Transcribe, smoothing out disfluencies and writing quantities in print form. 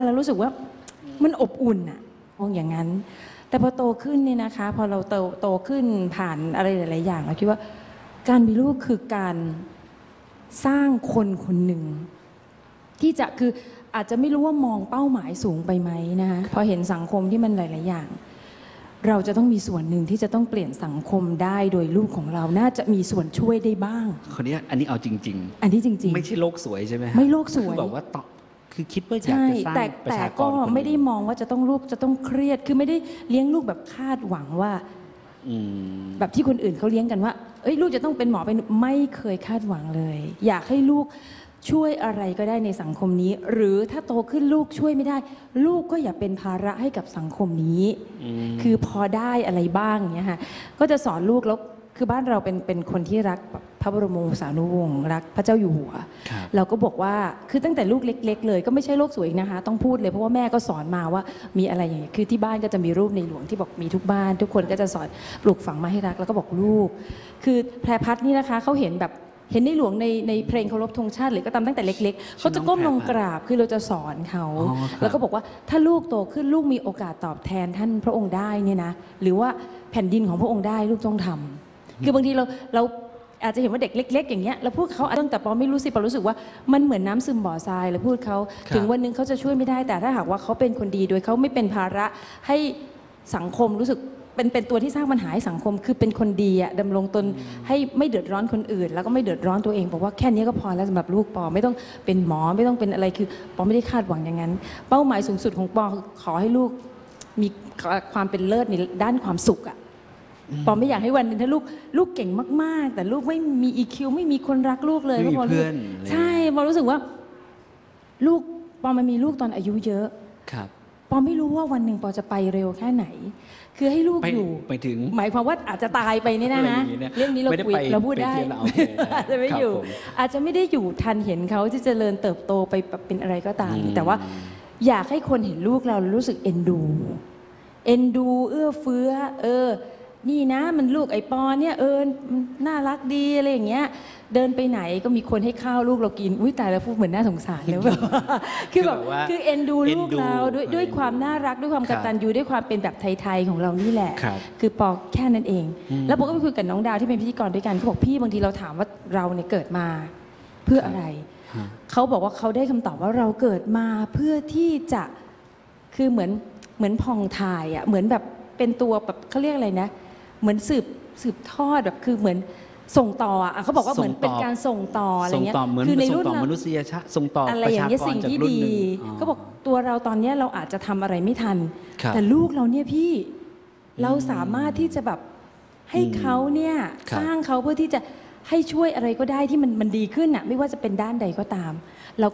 เรารู้สึกว่ามันอบอุ่นอะมองอย่างนั้นแต่พอโตขึ้นเนี่ยนะคะพอเราโตขึ้นผ่านอะไรหลายๆอย่างเราคิดว่าการมีลูกคือการสร้างคนคนหนึ่งที่จะคืออาจจะไม่รู้ว่ามองเป้าหมายสูงไปไหมนะคะพอเห็นสังคมที่มันหลายๆอย่างเราจะต้องมีส่วนหนึ่งที่จะต้องเปลี่ยนสังคมได้โดยลูกของเราน่าจะมีส่วนช่วยได้บ้างคนนี้อันนี้เอาจริงอันนี้จริงๆไม่ใช่โลกสวยใช่ไหมไม่โลกสวยคือแบบว่าต่อคือคิดว่าอยากจะสร้างประชากรแต่ก็ไม่ได้มองว่าจะต้องลูกจะต้องเครียดคือไม่ได้เลี้ยงลูกแบบคาดหวังว่าแบบที่คนอื่นเขาเลี้ยงกันว่าเอ้ยลูกจะต้องเป็นหมอเป็นไม่เคยคาดหวังเลย อยากให้ลูกช่วยอะไรก็ได้ในสังคมนี้ หรือถ้าโตขึ้นลูกช่วยไม่ได้ ลูกก็อย่าเป็นภาระให้กับสังคมนี้คือพอได้อะไรบ้างเนี้ยค่ะก็จะสอนลูกแล้วคือบ้านเราเป็นคนที่รักพระบรมโอษานุวงศ์รักพระเจ้าอยู่หัวเราก็บอกว่าคือตั้งแต่ลูกเล็กๆเลยก็ไม่ใช่โลกสวยนะคะต้องพูดเลยเพราะว่าแม่ก็สอนมาว่ามีอะไรอย่างเงี้ยคือที่บ้านก็จะมีรูปในหลวงที่บอกมีทุกบ้านทุกคนก็จะสอนปลูกฝังมาให้รักแล้วก็บอกลูกคือแพรพัฒน์นี่นะคะเขาเห็นแบบเห็นในหลวงในเพลงเคารพธงชาติหรือก็ตามตั้งแต่เล็กๆเขาจะก้มลงกราบคือเราจะสอนเขาแล้วก็บอกว่าถ้าลูกโตขึ้นลูกมีโอกาสตอบแทนท่านพระองค์ได้เนี่ยนะหรือว่าแผ่นดินของพระองค์ได้ลูกต้องทำคือบางทีเราอาจจะเห็นว่าเด็กเล็กๆอย่างเงี้ยเราพูดเขาตั้งแต่ปอไม่รู้สิปอรู้สึกว่ามันเหมือนน้ำซึมบ่อทรายเราพูดเขาถึงวันนึงเขาจะช่วยไม่ได้แต่ถ้าหากว่าเขาเป็นคนดีโดยเขาไม่เป็นภาระให้สังคมรู้สึกเป็นตัวที่สร้างปัญหาให้สังคมคือเป็นคนดีอะดำรงตนให้ไม่เดือดร้อนคนอื่นแล้วก็ไม่เดือดร้อนตัวเองบอกว่าแค่นี้ก็พอแล้วสำหรับลูกปอไม่ต้องเป็นหมอไม่ต้องเป็นอะไรคือปอไม่ได้คาดหวังอย่างนั้นเป้าหมายสูงสุดของปอคือขอให้ลูกมีความเป็นเลิศในด้านความสุขอะปอไม่อยากให้วันนึงถ้าลูกเก่งมากๆแต่ลูกไม่มี EQ ไม่มีคนรักลูกเลยไม่มีเพื่อนใช่ปอรู้สึกว่าลูกปอมันมีลูกตอนอายุเยอะครับปอไม่รู้ว่าวันหนึ่งปอจะไปเร็วแค่ไหนคือให้ลูกอยู่ไปถึงหมายความว่าอาจจะตายไปนี่นะเรื่องนี้เราพูดได้อาจจะไม่อยู่อาจจะไม่ได้อยู่ทันเห็นเขาที่เจริญเติบโตไปเป็นอะไรก็ตามแต่ว่าอยากให้คนเห็นลูกเรารู้สึกเอ็นดูเอื้อเฟื้อนี่นะมันลูกไอ้ปอเนี่ยน่ารักดีอะไรอย่างเงี้ยเดินไปไหนก็มีคนให้ข้าวลูกเรากินอุ้ยตายแล้วพูดเหมือนน่าสงสารเลยแบบคือแบบคือเอ็นดูลูกเราด้วยความน่ารักด้วยความกตัญญูด้วยความเป็นแบบไทยๆของเรานี่แหละคือปอแค่นั้นเองแล้วปอก็ไปคุยกับน้องดาวที่เป็นพิธีกรด้วยกันเขาบอกพี่บางทีเราถามว่าเราเนี่ยเกิดมาเพื่ออะไรเขาบอกว่าเขาได้คำตอบว่าเราเกิดมาเพื่อที่จะคือเหมือนพองถ่ายอ่ะเหมือนแบบเป็นตัวแบบเขาเรียกอะไรนะเหมือนสืบทอดแบบคือเหมือนส่งต่ออ่ะเขาบอกว่าเหมือนเป็นการส่งต่ออะไรเงี้ยคือในรุ่นมนุษยชาติส่งต่ออะไรอย่างเงี้ยสิ่งที่ดีก็บอกตัวเราตอนนี้เราอาจจะทำอะไรไม่ทันแต่ลูกเราเนี่ยพี่เราสามารถที่จะแบบให้เขาเนี่ยสร้างเขาเพื่อที่จะให้ช่วยอะไรก็ได้ที่มันดีขึ้นอ่ะไม่ว่าจะเป็นด้านใดก็ตามเรา